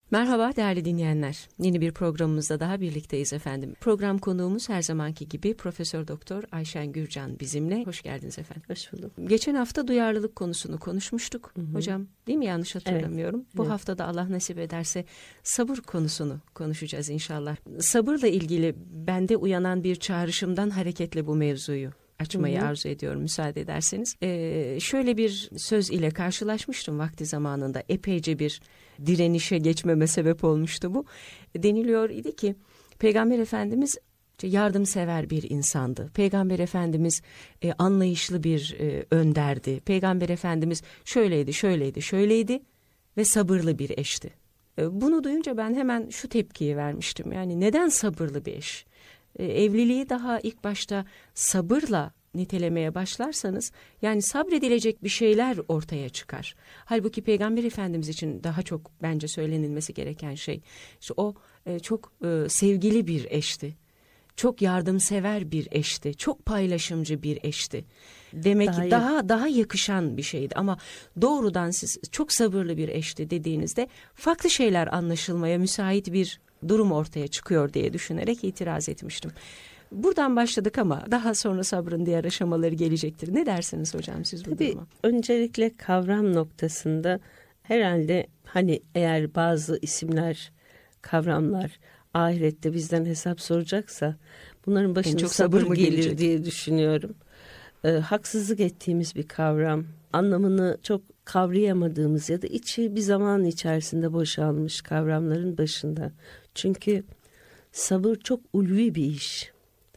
Merhaba değerli dinleyenler. Yeni bir programımızda daha birlikteyiz efendim. Program konuğumuz her zamanki gibi Profesör Doktor Ayşen Gürcan bizimle. Hoş geldiniz efendim. Hoş bulduk. Geçen hafta duyarlılık konusunu konuşmuştuk. Hocam, değil mi? Yanlış hatırlamıyorum. Evet. Bu hafta da Allah nasip ederse sabır konusunu konuşacağız inşallah. Sabırla ilgili bende uyanan bir çağrışımdan hareketle bu mevzuyu açmayı arzu ediyorum müsaade ederseniz. Şöyle bir söz ile karşılaşmıştım vakti zamanında. Epeyce bir direnişe geçmeme sebep olmuştu bu. Deniliyor idi ki Peygamber Efendimiz yardımsever bir insandı. Peygamber Efendimiz anlayışlı bir önderdi. Peygamber Efendimiz şöyleydi ve sabırlı bir eşti. Bunu duyunca ben hemen şu tepkiyi vermiştim. Yani neden sabırlı bir eş? Evliliği daha ilk başta sabırla nitelemeye başlarsanız yani sabredilecek bir şeyler ortaya çıkar. Halbuki Peygamber Efendimiz için daha çok bence söylenilmesi gereken şey işte o çok sevgili bir eşti. Çok yardımsever bir eşti. Çok paylaşımcı bir eşti. Demek ki daha yakışan bir şeydi ama doğrudan siz çok sabırlı bir eşti dediğinizde farklı şeyler anlaşılmaya müsait bir durum ortaya çıkıyor diye düşünerek itiraz etmiştim. Buradan başladık ama daha sonra sabrın diğer aşamaları gelecektir. Ne dersiniz hocam siz bu duruma? Öncelikle kavram noktasında herhalde hani eğer bazı isimler, kavramlar ahirette bizden hesap soracaksa bunların başına sabır mı gelir diye düşünüyorum. Haksızlık ettiğimiz bir kavram, anlamını çok kavrayamadığımız ya da içi bir zaman içerisinde boşalmış kavramların başında. Çünkü sabır çok ulvi bir iş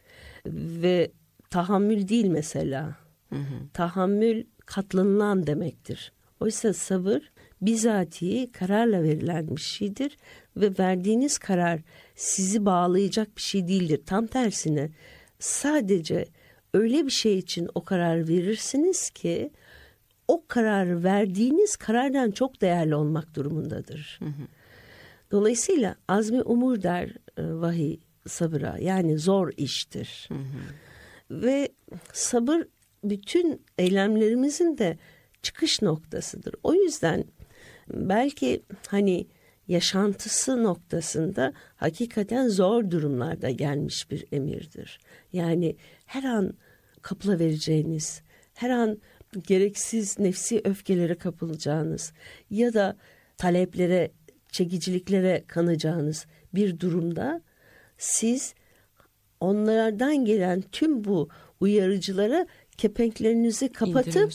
ve tahammül değil mesela. Tahammül katlanılan demektir. Oysa sabır bizatihi kararla verilen bir şeydir ve verdiğiniz karar sizi bağlayacak bir şey değildir. Tam tersine sadece öyle bir şey için o karar verirsiniz ki o karar verdiğiniz karardan çok değerli olmak durumundadır. Dolayısıyla azmi umur der vahiy sabıra, yani zor iştir. Ve sabır bütün eylemlerimizin de çıkış noktasıdır. O yüzden belki hani yaşantısı noktasında hakikaten zor durumlarda gelmiş bir emirdir. Yani her an kapılavereceğiniz, her an gereksiz nefsi öfkelere kapılacağınız ya da taleplere, çekiciliklere kanacağınız bir durumda siz onlardan gelen tüm bu uyarıcılara kepenklerinizi kapatıp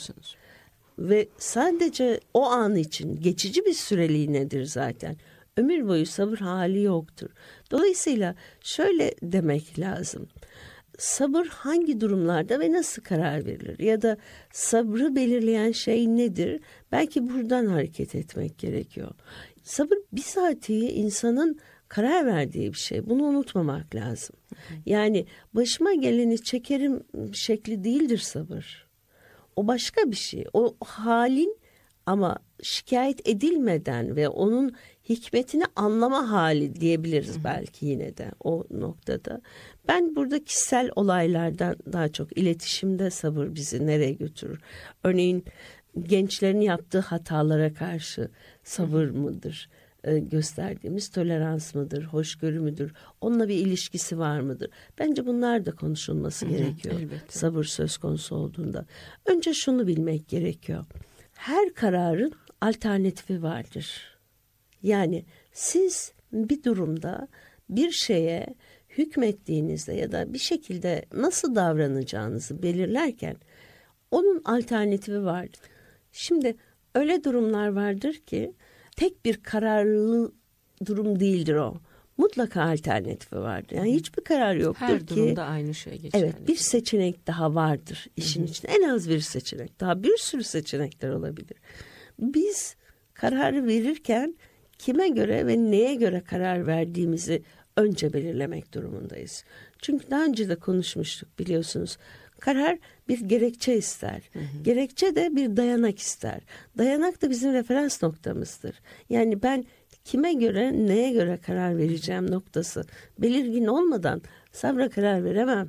ve sadece o an için geçici bir süreliğinedir zaten. Ömür boyu sabır hali yoktur. Dolayısıyla şöyle demek lazım. Sabır hangi durumlarda ve nasıl karar verilir? Ya da sabrı belirleyen şey nedir? Belki buradan hareket etmek gerekiyor. Sabır bizatihi insanın karar verdiği bir şey. Bunu unutmamak lazım. Yani başıma geleni çekerim şekli değildir sabır. O başka bir şey. O halin ama şikayet edilmeden ve onun hikmetini anlama hali diyebiliriz belki yine de o noktada. Ben burada kişisel olaylardan daha çok iletişimde sabır bizi nereye götürür? Örneğin gençlerin yaptığı hatalara karşı sabır mıdır? Gösterdiğimiz tolerans mıdır, hoşgörü müdür, onunla bir ilişkisi var mıdır? Bence bunlar da konuşulması gerekiyor. Elbette. Sabır söz konusu olduğunda. Önce şunu bilmek gerekiyor. Her kararın alternatifi vardır. Yani siz bir durumda bir şeye hükmettiğinizde ya da bir şekilde nasıl davranacağınızı belirlerken onun alternatifi vardır. Şimdi öyle durumlar vardır ki tek bir kararlı durum değildir o. Mutlaka alternatifi vardır. Yani hiçbir karar yoktur her ki. Her durumda aynı şey geçerli. Evet, bir seçenek daha vardır işin içinde. En az bir seçenek. Daha bir sürü seçenekler olabilir. Biz kararı verirken kime göre ve neye göre karar verdiğimizi önce belirlemek durumundayız. Çünkü daha önce de konuşmuştuk biliyorsunuz. Karar bir gerekçe ister. Gerekçe de bir dayanak ister. Dayanak da bizim referans noktamızdır. Yani ben kime göre, neye göre karar vereceğim noktası belirgin olmadan sabra karar veremem.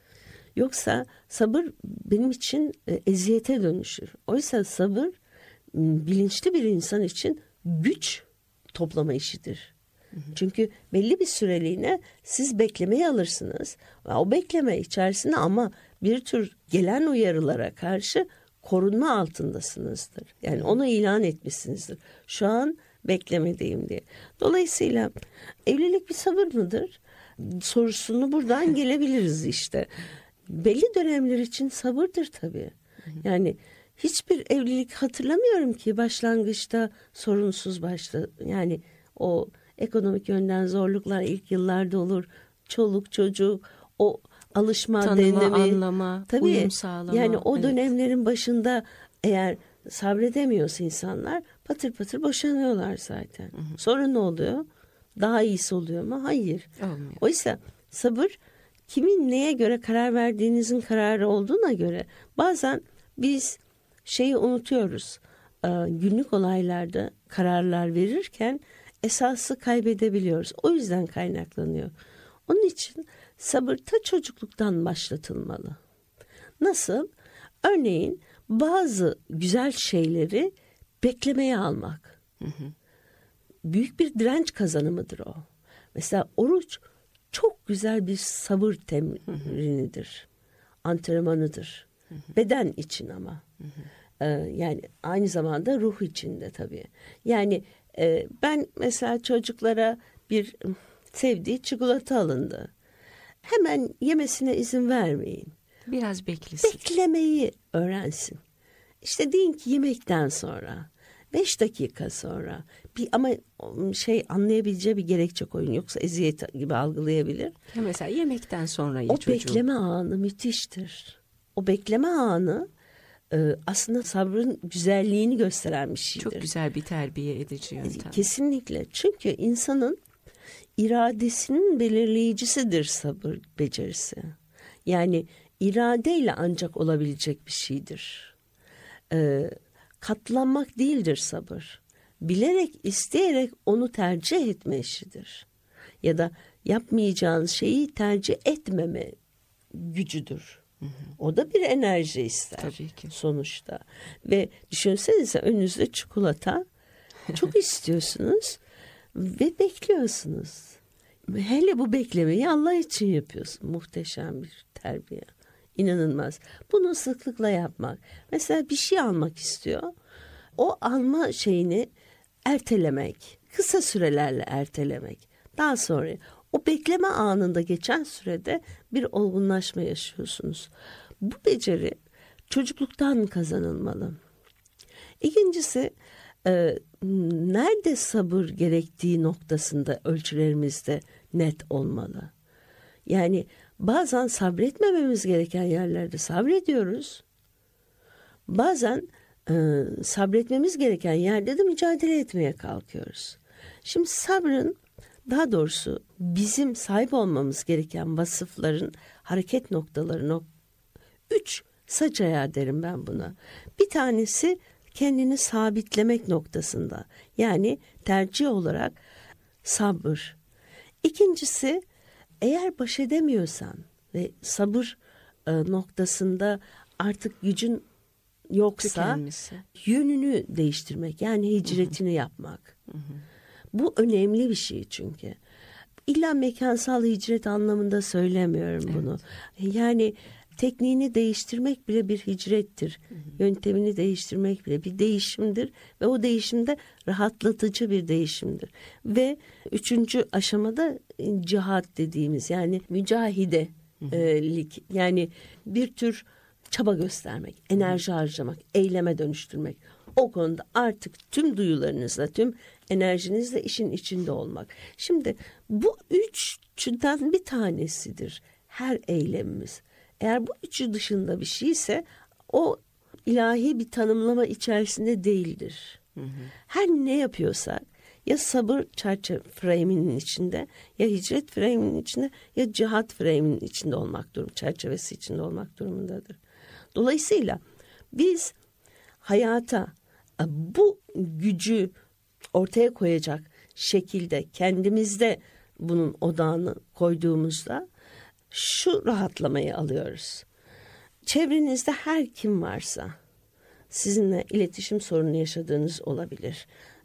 Yoksa sabır benim için eziyete dönüşür. Oysa sabır bilinçli bir insan için güç toplama işidir. Çünkü belli bir süreliğine siz beklemeyi alırsınız. O bekleme içerisinde ama bir tür gelen uyarılara karşı korunma altındasınızdır. Yani onu ilan etmişsinizdir. Şu an beklemedeyim diye. Dolayısıyla evlilik bir sabır mıdır? Sorusunu buradan gelebiliriz işte. Belli dönemler için sabırdır tabii. Yani hiçbir evlilik hatırlamıyorum ki başlangıçta sorunsuz başladı. Yani o ekonomik yönden zorluklar ilk yıllarda olur. Çoluk çocuk, o alışma, tanıma, deneme, anlama, tabii, uyum sağlama. Yani o dönemlerin başında eğer sabredemiyorsa insanlar patır patır boşanıyorlar zaten. Sonra ne oluyor? Daha iyisi oluyor mu? Hayır. Olmuyor. Oysa sabır kimin neye göre karar verdiğinizin kararı olduğuna göre bazen biz şeyi unutuyoruz. Günlük olaylarda kararlar verirken esası kaybedebiliyoruz. O yüzden kaynaklanıyor. Onun için sabır ta çocukluktan başlatılmalı. Nasıl? Örneğin bazı güzel şeyleri beklemeye almak. Büyük bir direnç kazanımıdır o. Mesela oruç çok güzel bir sabır temrinidir. Antrenmanıdır. Beden için ama. Yani aynı zamanda ruh için de tabii. Yani ben mesela çocuklara bir sevdiği çikolata alındı. Hemen yemesine izin vermeyin. Biraz beklesin. Beklemeyi öğrensin. İşte deyin ki yemekten sonra, 5 dakika sonra ama anlayabileceği bir gerekçe koyun, yoksa eziyet gibi algılayabilir. Ya mesela yemekten sonra o çocuğum. Bekleme anı müthiştir. O bekleme anı aslında sabrın güzelliğini gösteren bir şeydir. Çok güzel bir terbiye edici yöntem. Kesinlikle. Çünkü insanın iradesinin belirleyicisidir sabır becerisi. Yani iradeyle ancak olabilecek bir şeydir. Katlanmak değildir sabır. Bilerek, isteyerek onu tercih etme işidir. Ya da yapmayacağınız şeyi tercih etmeme gücüdür. O da bir enerji ister. Tabii ki. Sonuçta. Ve düşünsenize önünüzde çikolata çok istiyorsunuz ve bekliyorsunuz. Hele bu beklemeyi Allah için yapıyorsun. Muhteşem bir terbiye. İnanılmaz. Bunu sıklıkla yapmak. Mesela bir şey almak istiyor. O alma şeyini ertelemek. Kısa sürelerle ertelemek. Daha sonra o bekleme anında geçen sürede bir olgunlaşma yaşıyorsunuz. Bu beceri çocukluktan kazanılmalı. İkincisi, nerede sabır gerektiği noktasında ölçülerimizde net olmalı. Yani bazen sabretmememiz gereken yerlerde sabrediyoruz. Bazen sabretmemiz gereken yerde de mücadele etmeye kalkıyoruz. Şimdi sabrın, daha doğrusu bizim sahip olmamız gereken vasıfların hareket noktaları 3 saç ayağı derim ben buna. Bir tanesi kendini sabitlemek noktasında, yani tercih olarak sabır. İkincisi, eğer baş edemiyorsan ve sabır noktasında artık gücün yoksa tükenmişse, yönünü değiştirmek, yani hicretini yapmak. Bu önemli bir şey çünkü. İlla mekansal hicret anlamında söylemiyorum bunu. Yani tekniğini değiştirmek bile bir hicrettir. Yöntemini değiştirmek bile bir değişimdir. Ve o değişimde rahatlatıcı bir değişimdir. Ve 3. aşamada cihat dediğimiz, yani mücahidelik, yani bir tür çaba göstermek, enerji harcamak, eyleme dönüştürmek. O konuda artık tüm duyularınızla, tüm enerjinizle işin içinde olmak. Şimdi bu 3'den bir tanesidir her eylemimiz. Eğer bu 3'ü dışında bir şeyse o ilahi bir tanımlama içerisinde değildir. Her ne yapıyorsak ya sabır çerçeve frame'inin içinde, ya hicret frame'inin içinde, ya cihat frame'inin içinde olmak durum, çerçevesi içinde olmak durumundadır. Dolayısıyla biz hayata bu gücü ortaya koyacak şekilde kendimizde bunun odağını koyduğumuzda şu rahatlamayı alıyoruz. Çevrenizde her kim varsa, sizinle iletişim sorunu yaşadığınız olabilir.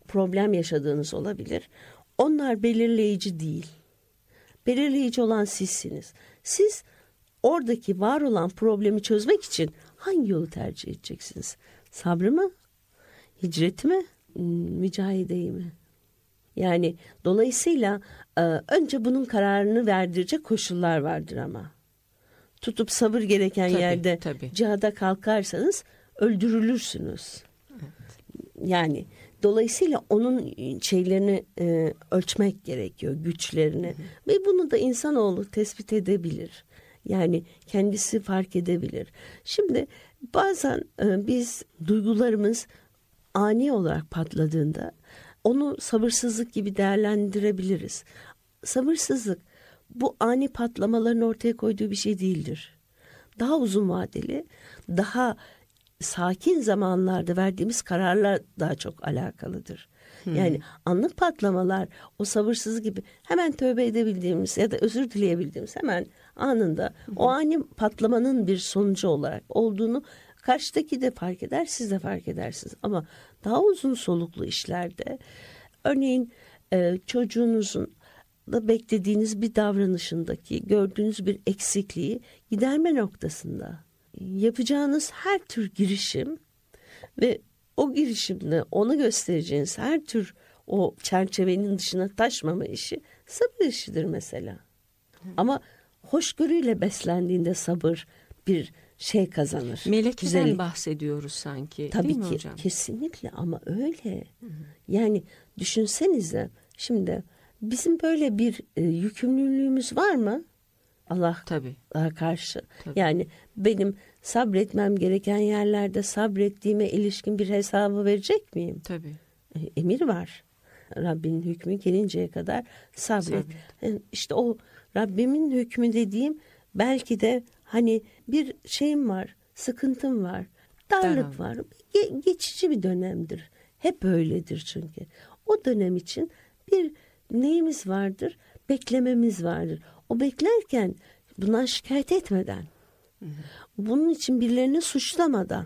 problem yaşadığınız olabilir. Onlar belirleyici değil. Belirleyici olan sizsiniz. Siz oradaki var olan problemi çözmek için hangi yolu tercih edeceksiniz? Sabrı mı? Hicreti mi? Mücahideyi mi? Yani dolayısıyla önce bunun kararını verdirecek koşullar vardır ama. Tutup sabır gereken yerde cihada kalkarsanız öldürülürsünüz. Evet. Yani dolayısıyla onun şeylerini ölçmek gerekiyor, güçlerini. Ve bunu da insanoğlu tespit edebilir. Yani kendisi fark edebilir. Şimdi bazen biz duygularımız ani olarak patladığında onu sabırsızlık gibi değerlendirebiliriz. Sabırsızlık bu ani patlamaların ortaya koyduğu bir şey değildir. Daha uzun vadeli, daha sakin zamanlarda verdiğimiz kararlar daha çok alakalıdır. Yani anlık patlamalar o sabırsızlık gibi hemen tövbe edebildiğimiz ya da özür dileyebildiğimiz hemen anında o ani patlamanın bir sonucu olarak olduğunu karşıdaki de fark eder, siz de fark edersiniz. Ama daha uzun soluklu işlerde örneğin çocuğunuzun da beklediğiniz bir davranışındaki gördüğünüz bir eksikliği giderme noktasında yapacağınız her tür girişim ve o girişimde ona göstereceğiniz her tür o çerçevenin dışına taşmama işi sabır işidir mesela. Ama hoşgörüyle beslendiğinde sabır bir şey kazanır. Melekeden bahsediyoruz sanki. Tabii değil mi ki hocam? Kesinlikle ama öyle. Yani düşünsenize şimdi bizim böyle bir yükümlülüğümüz var mı? Allah'a karşı. Tabii. Yani benim sabretmem gereken yerlerde sabrettiğime ilişkin bir hesabı verecek miyim? Tabii. Emir var. Rabbinin hükmü gelinceye kadar sabret. İşte o Rabbimin hükmü dediğim belki de hani bir şeyim var, sıkıntım var, darlık var. Geçici bir dönemdir. Hep öyledir çünkü. O dönem için bir neyimiz vardır? Beklememiz vardır. O beklerken bundan şikayet etmeden, bunun için birilerini suçlamadan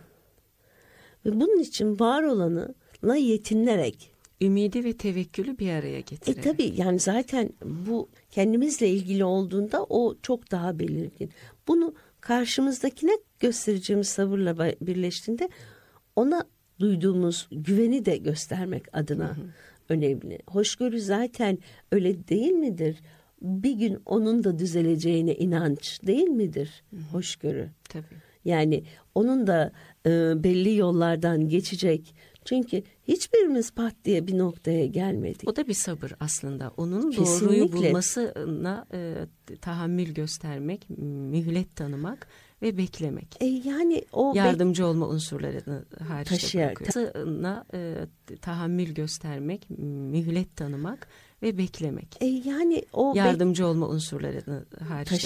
ve bunun için var olanla yetinerek. Ümidi ve tevekkülü bir araya getirerek. Tabii yani zaten bu kendimizle ilgili olduğunda o çok daha belirgin. Bunu karşımızdakine göstereceğimiz sabırla birleştiğinde ona duyduğumuz güveni de göstermek adına önemli. Hoşgörü zaten öyle değil midir? Bir gün onun da düzeleceğine inanç değil midir hoşgörü? Tabii. Yani onun da belli yollardan geçecek. Çünkü hiçbirimiz pat diye bir noktaya gelmedik. O da bir sabır aslında. Onun Kesinlikle. Doğruyu bulmasına tahammül göstermek, mühlet tanımak ve beklemek. Yani o yardımcı olma unsurlarını taşıyarak tahammül göstermek, mühlet tanımak ve beklemek. Yani o yardımcı olma unsurlarını